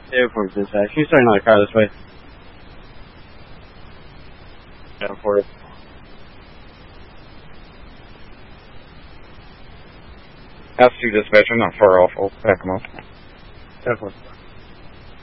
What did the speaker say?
Airport's this side. Can you start another car this way? Airport. That's 2 dispatcher, not far off. I'll back them up. Airport.